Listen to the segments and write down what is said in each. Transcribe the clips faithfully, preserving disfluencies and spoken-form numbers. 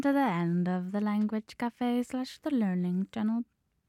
to the end of the Language Cafe slash the Learning Channel.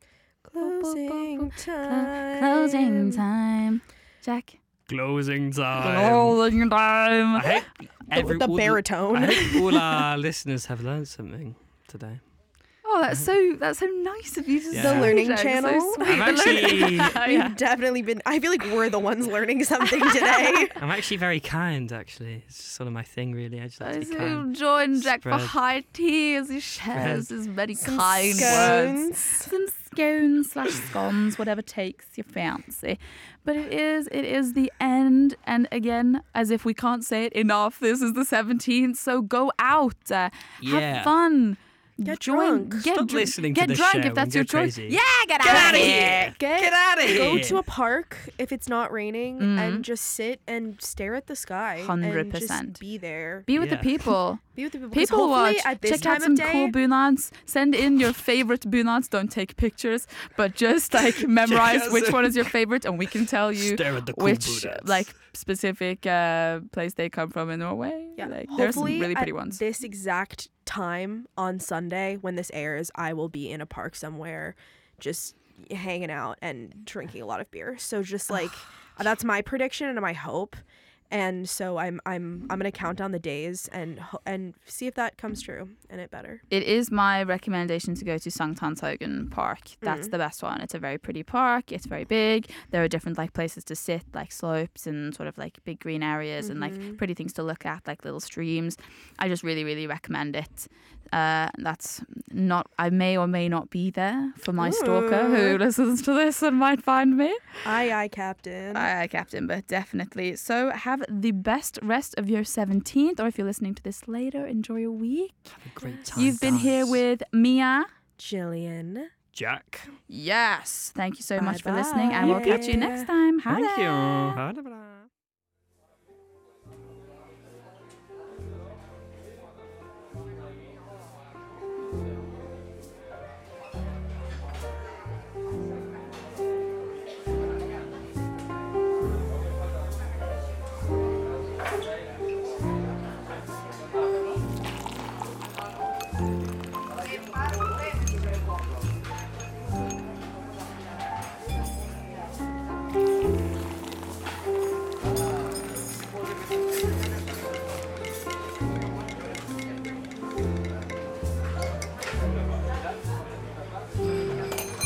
Closing time. Closing time. Jack. Closing time. Closing time. I hope every, the all baritone. I hope all our listeners have learned something today. Oh, that's so that's so nice of you to Yeah. say. The Learning Jack. So Channel. sweet. I'm The actually- learning- yeah. We've definitely been. I feel like we're the ones learning something today. I'm actually very kind, actually. It's just sort of my thing, really. I just like I to be so kind. join Jack for Spread. high tea as he shares his many Some kind scones. words. Some scones slash scones, whatever takes your fancy. But it is, it is the end. And again, as if we can't say it enough, this is the seventeenth. So go out, uh, Yeah. have fun. Get Join, drunk. Get Stop dr- listening to get this drunk show if that's and your go choice. crazy. Yeah, get, Get out outta of here. here. Get, Get out of here. Go to a park if it's not raining Mm. and just sit and stare at the sky. Hundred and percent. just be there. Be with Yeah. the people. Be with the people. 'Cause People hopefully watch. At this Check time out some of day, cool bunads. Send in your favorite bunads. Don't take pictures, but just like memorize out which some- one is your favorite, and we can tell you Stare at the cool which Buddhas. like specific uh, place they come from in Norway. Yeah. Like, there's some Hopefully really pretty at ones. this exact time on Sunday when this airs, I will be in a park somewhere, just hanging out and drinking a lot of beer. So just like that's my prediction and my hope. And so I'm I'm I'm gonna count down the days and ho- and see if that comes true, and it better. It is my recommendation to go to Sankthanshaugen Park. That's Mm. the best one. It's a very pretty park. It's very big. There are different like places to sit, like slopes and sort of like big green areas and Mhm. like pretty things to look at, like little streams. I just really, really recommend it. Uh, that's not. I may or may not be there for my stalker who Ooh. listens to this and might find me. Aye, aye, Captain. Aye, aye, Captain, but definitely. So have the best rest of your seventeenth, or if you're listening to this later, enjoy your week. Have a great time. You've been here guys. with Mia. Jillian. Jack. Yes. Thank you so much for Bye-bye. listening, and we'll catch you next time. Hi Thank there. you.